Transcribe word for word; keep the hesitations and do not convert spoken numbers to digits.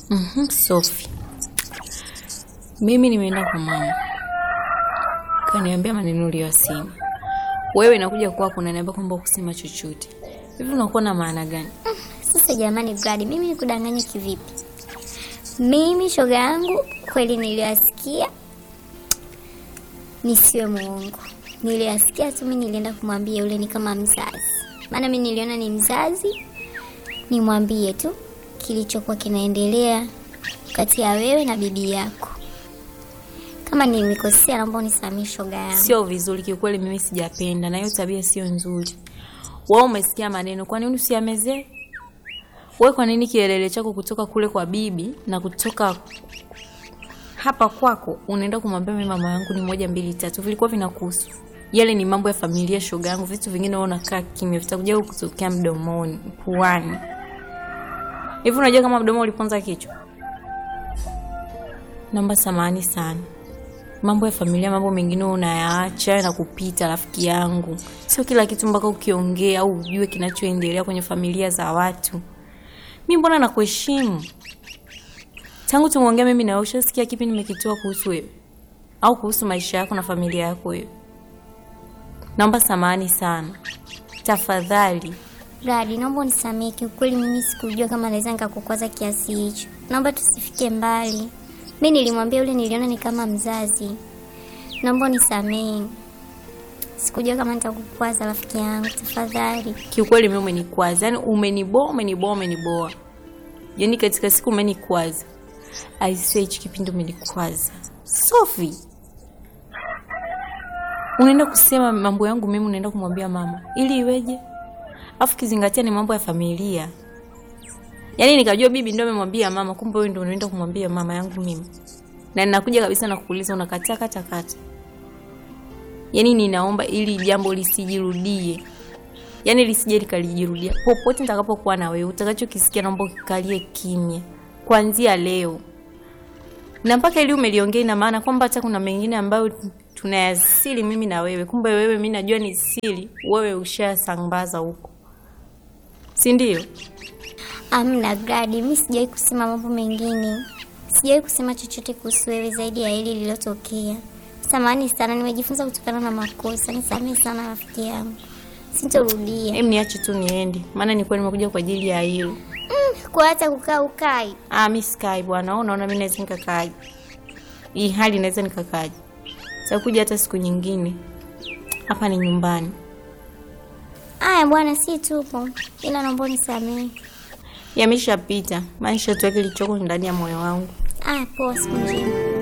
Mhm, Sophie. Mimi nimeenda kwa mama. Kaniambia maneno uliyosema. Wewe nakuja kwako unaniambia kwamba kusema chochote. Hivi unakuwa na maana gani? Sasa jamani Brad, mimi nikudanganya kivipi? Mimi shoga yangu kweli niliyasikia. Nisiwe muongo. Niliyasikia tu, mimi nilienda kumwambia yule ni kama mzazi. Maana mimi niliona ni mzazi. Nimwambie tu kilichokuwa kinaendelea kati ya wewe na bibi yako. Kama nimekosea naomba unisamehe shoga yangu. Sio vizuri kiukweli, mimi sijapenda na hiyo tabia sio nzuri. Wewe umesikia maneno, kwa nini usiamezee? Wewe kwa nini kielele chako kutoka kule kwa bibi na kutoka hapa kwako unaenda kumwambia mimi mama yangu ni moja mbili tatu? Vilikuwa vinakuhusu. Yale ni mambo ya familia shoga yangu, vitu vingine wewe unakaa kimya, vitakuja kutokea mdomoni, puani. Hivi unajua kama mdomo uliponza kichwa? Naomba samahani sana. Mambo ya familia, mambo mengine unayaacha na kupita rafiki yangu. Sio kila kitu mpaka ukiongea au ujue kinachoendelea kwenye familia za watu. Mimi mbona nakuheshimu? Tangu tumeongea mimi na wewe ushasikia kipi nimekitoa kuhusu wewe? Au kuhusu maisha yako na familia yako wewe? Naomba samahani sana. Tafadhali. Brad, naomba unisamehe, kiukweli mimi sikujua kama naweza nikakukwaza kiasi hicho. Naomba tusifike mbali. Mimi nilimwambia yule niliona ni kama mzazi. Naomba unisamehe. Sikujua kama nitakukwaza rafiki yangu, tafadhali. Kiukweli mimi umenikwaza. Yaani umeniboa, umeniboa, umeniboa. Yaani katika siku umenikwaza. I say hichi kipindi umenikwaza. Sophie. Unaenda kusema mambo yangu mimi, unaenda kumwambia mama. Ili iweje? Afu kizingatia ni mambo ya familia. Yaani nikajua bibi ndio amemwambia mama, kumbe wewe ndio unaenda kumwambia mama yangu mimi. Na ninakuja kabisa na kukuuliza unakataa kata kata. Yaani ninaomba ili jambo lisijirudie. Yaani lisije likalijirudia. Popote nitakapokuwa na wewe, utakachokisikia naomba ukikalie kimya. Kuanzia leo. Na mpaka ili umeliongea ina maana kwamba hata kuna mengine ambayo tunayasili mimi na wewe. Kumbe wewe mimi najua ni siri, wewe ushasambaza huko. Si ndio? Amna Brad, mimi sijai kusema mambo mengine. Sijai kusema chochote kuhusu wewe zaidi ya hili lililotokea. Samahani sana, nimejifunza kutokana na makosa. Nisamehe sana rafiki yangu. Sintorudia. Hem, niache tu niende. Maana nilikuwa nimekuja kwa ajili ya hilo. Mm, kwa hata kukaa ukai. Ah, mimi sikai bwana. Unaona mimi naweza nikakaa. Hii hali naweza nikakaa. Sitakuja hata siku nyingine. Hapa ni nyumbani. Aya bwana, si tupo. Ila naomba unisamehe. Yameshapita. Maisha tu kilichoko ndani ya moyo wangu. Ah, poa, siku njema.